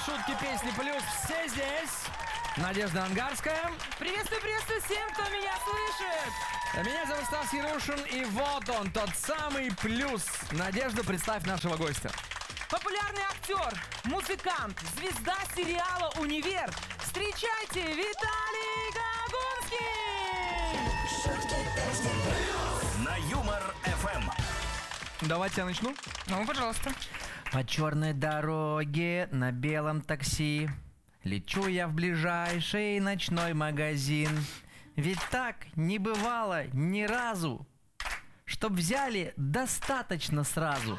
шутки, песни плюс. Все здесь. Надежда Ангарская. Приветствую всем, кто меня слышит. Меня зовут Стас Ярушин, и вот он, тот самый плюс. Надежда, представь нашего гостя. Популярный актер, музыкант, звезда сериала «Универ». Встречайте, Виталий Гагунский! На Юмор ФМ. Давайте я начну. Ну, пожалуйста. По черной дороге на белом такси лечу я в ближайший ночной магазин. Ведь так не бывало ни разу, чтоб взяли достаточно сразу.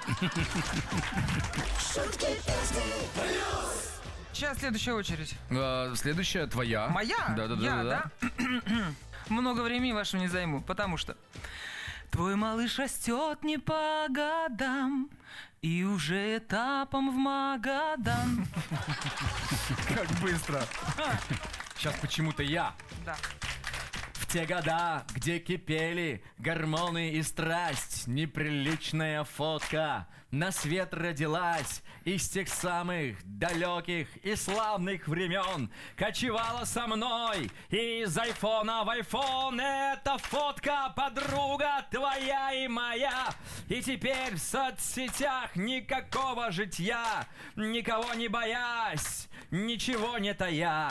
Сейчас следующая очередь. Следующая твоя. Моя? Я, да? Много времени вашего не займу, потому что твой малыш растет не по годам и уже этапом в Магадан. Как быстро. Сейчас почему-то я. Да. В те года, где кипели гормоны и страсть, неприличная фотка на свет родилась из тех самых далеких и славных времен. Кочевала со мной из айфона в айфон. Эта фотка, подруга твоя и моя. И теперь в соцсетях никакого житья, никого не боясь, ничего не тая.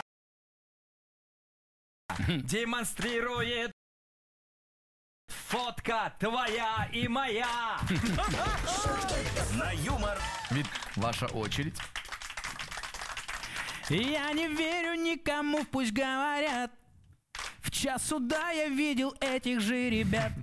Демонстрирует фотка твоя и моя. На Юмор. Вид, ваша очередь. Я не верю никому, пусть говорят. В час суда я видел этих же ребят.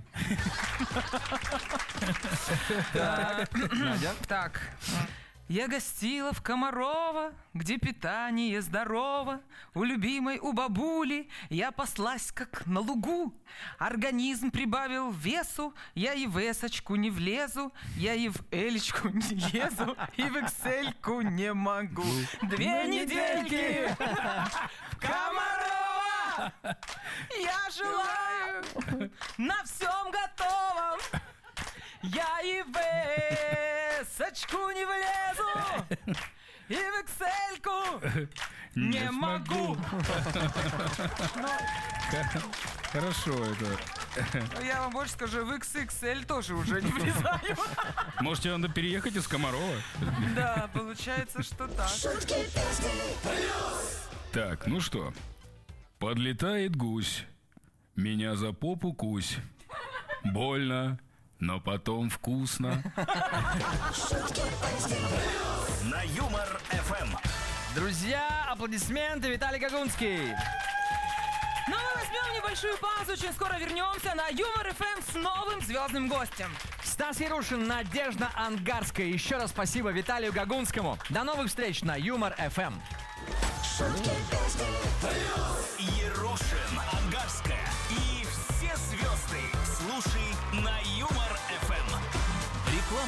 Надя? Так. Я гостила в Комарова, где питание здорово. У любимой, у бабули я паслась, как на лугу. Организм прибавил весу, я и в эсочку не влезу, я и в элечку не лезу, и в эксельку не могу. 2 недельки в Комарова я желаю на всем готовом. Я и в эсочку не влезу, и в эксельку не могу. Хорошо это. Я вам больше скажу, в XXL тоже уже не влезаю. Может, тебе надо переехать из Комарова? Да, получается, что так. Так, ну что. Подлетает гусь, меня за попу кусь. Больно, но потом вкусно. На Юмор ФМ. Друзья, аплодисменты, Виталий Гагунский. Ну, мы возьмем небольшую паузу, очень скоро вернемся на Юмор ФМ с новым звездным гостем. Стас Ярушин, Надежда Ангарская. Еще раз спасибо Виталию Гагунскому. До новых встреч на Юмор ФМ.